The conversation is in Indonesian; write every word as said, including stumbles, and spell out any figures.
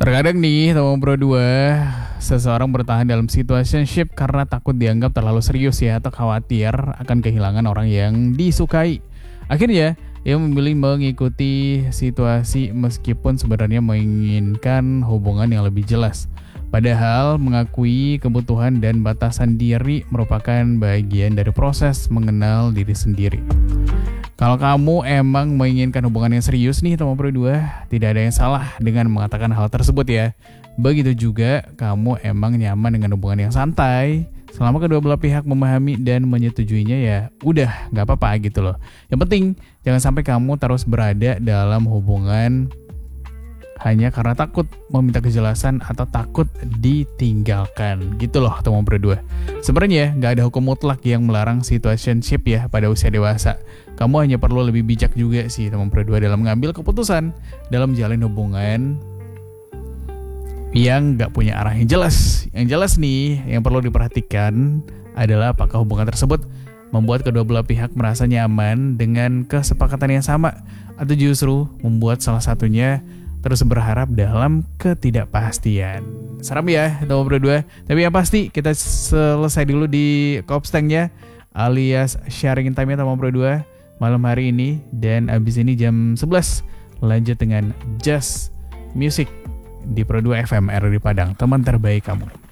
Terkadang nih, teman Pro dua, seseorang bertahan dalam situationship karena takut dianggap terlalu serius ya, atau khawatir akan kehilangan orang yang disukai. Akhirnya, ia memilih mengikuti situasi meskipun sebenarnya menginginkan hubungan yang lebih jelas. Padahal mengakui kebutuhan dan batasan diri merupakan bagian dari proses mengenal diri sendiri. Kalau kamu emang menginginkan hubungan yang serius nih teman Pro dua, tidak ada yang salah dengan mengatakan hal tersebut ya. Begitu juga kamu emang nyaman dengan hubungan yang santai, selama kedua belah pihak memahami dan menyetujuinya ya udah gak apa-apa gitu loh. Yang penting jangan sampai kamu terus berada dalam hubungan hanya karena takut meminta kejelasan atau takut ditinggalkan gitu loh teman Pro dua. Sebenarnya gak ada hukum mutlak yang melarang situationship ya pada usia dewasa. Kamu hanya perlu lebih bijak juga sih teman Pro dua dalam mengambil keputusan dalam menjalin hubungan yang gak punya arah yang jelas. Yang jelas nih yang perlu diperhatikan adalah apakah hubungan tersebut membuat kedua belah pihak merasa nyaman dengan kesepakatan yang sama, atau justru membuat salah satunya terus berharap dalam ketidakpastian. Seram ya teman Pro dua. Tapi yang pasti kita selesai dulu di Kopstengnya alias sharing time-nya teman Pro dua malam hari ini. Dan abis ini jam sebelas lanjut dengan Just Music di Pro dua F M R di Padang, teman terbaik kamu.